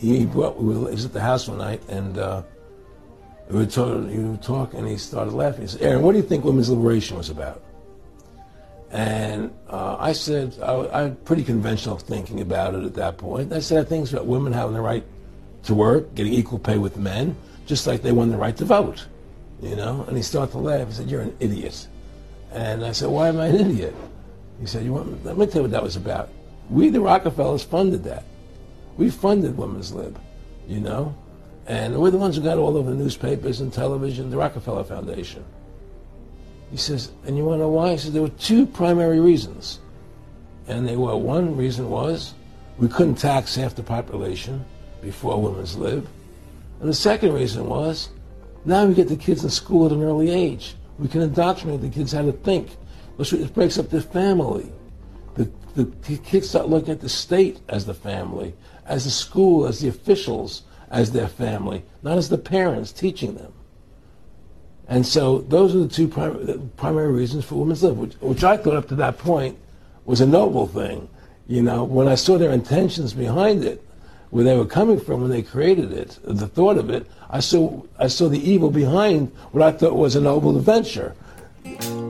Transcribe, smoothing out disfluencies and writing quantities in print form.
he was at the house one night, and we were talking, and he started laughing. He said, Aaron, what do you think women's liberation was about? And I said, I had pretty conventional thinking about it at that point. I said, I think it's about women having the right to work, getting equal pay with men, just like they won the right to vote, you know? And he started to laugh. He said, you're an idiot. And I said, why am I an idiot? He said, let me tell you what that was about. We, the Rockefellers, funded that. We funded Women's Lib, you know? And we're the ones who got all over the newspapers and television, the Rockefeller Foundation. He says, and you want to know why? He says, there were two primary reasons. And they were, one reason was we couldn't tax half the population before Women's Lib. And the second reason was, now we get the kids in school at an early age. We can indoctrinate the kids how to think. It breaks up the family. The kids start looking at the state as the family, as the school, as the officials, as their family, not as the parents teaching them. And so those are the two primary reasons for Women's Lib, which I thought up to that point was a noble thing. You know, when I saw their intentions behind it, where they were coming from when they created it, the thought of it, I saw the evil behind what I thought was a noble adventure.